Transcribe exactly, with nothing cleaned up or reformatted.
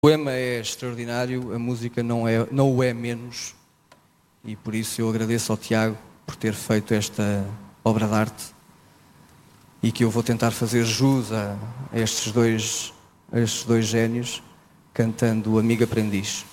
O poema é extraordinário, a música não, é, não o é menos, e por isso eu agradeço ao Tiago por ter feito esta obra de arte e que eu vou tentar fazer jus a, a, estes, dois, a estes dois génios cantando Amigo Aprendiz.